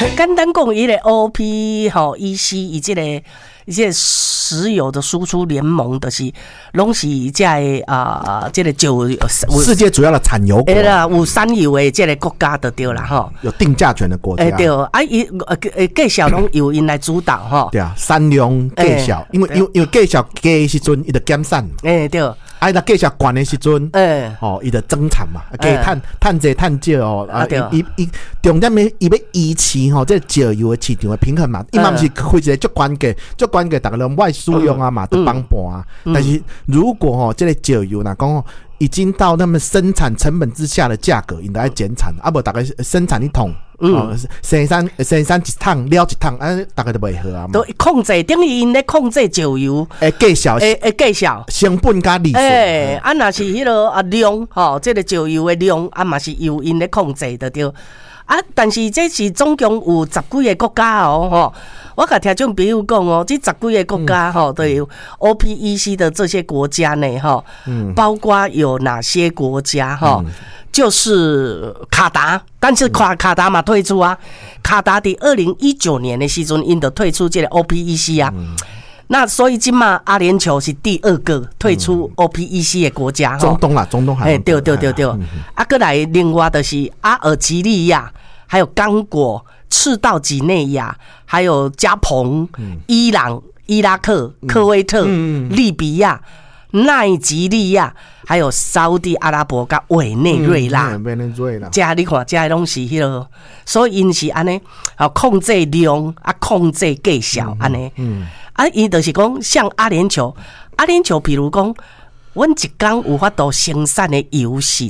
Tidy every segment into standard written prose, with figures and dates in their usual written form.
简单讲，伊个 OPEC 伊这个石油的输出联盟，就是拢是在这个世界主要的产油国， 有产油的这个国家就对啦吼， 有定价权的国家， 对，伊计销拢由因来主导吼， 对啊，产量计销，因为计销低的时阵，伊就减产， 对。 啊，那计销高的时阵，伊就增产嘛，计碳多碳少哦，伊重点伊要维持吼，这石油的市场的平衡嘛，伊嘛毋是开一个足关键，大家拢爱使用啊嘛，就帮忙啊。但是如果吼，这个石油呐讲已经到那么生产成本之下的价格，应该减产，啊无大概生产一桶。生产一桶了一桶，大概都袂好啊嘛。 都控制，等于因咧控制石油计销， 计销成本加利润。 若是迄个量吼，这个石油的量嘛是由因咧控制的对。但是这是总共有10几个国家哦吼。我甲听众朋友讲哦，这10几个国家吼，都有 OPEC 的这些国家呢吼，包括有哪些国家哈？就是卡达，但是卡达嘛退出啊。卡达的2019年的时阵，因就退出这个 OPEC 啊。那所以今嘛阿联酋是第2个退出 OPEC 的国家， 中东还对。过来另外的是阿尔及利亚，还有刚果、赤道几内亚，还有加蓬、伊朗、伊拉克、科威特、利比亚、奈及利亚，还有沙烏地阿拉伯跟委内瑞拉，加你看，加拢是迄个，所以因是安尼，控制量控制计销安尼，伊就是讲像阿联酋，比如讲，阮一天有法度生产的油是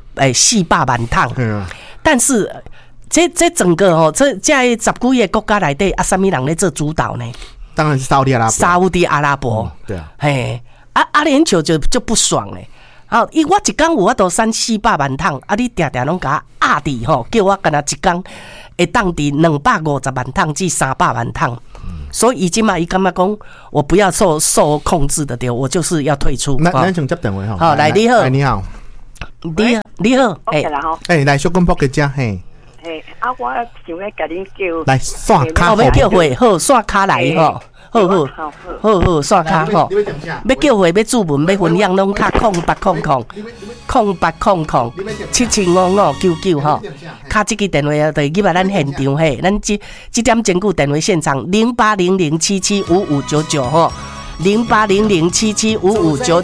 400万桶，但是这整个这在10几个国家内底，什么人咧做主导呢？ 当然是沙烏地阿拉伯，对啊， 阿联酋就不爽嘞。我一天有法度产400万桶，你定拢甲我压伫吼，叫我干那一天会当伫250万桶至300万桶。所以今嘛，伊感觉讲，我不要受控制的对，我就是要退出。 咱先接电话好，来你好， 你好， 你好， 来小公婆嘅家嘿。 我想要甲恁叫来刷卡， 要叫会好刷卡来吼。好，刷卡吼！要叫会要注文要分享，拢卡0800-775599吼，卡这个电话就入来咱现场嘿，咱这点钟顾电话现场0800775599吼，0800775599。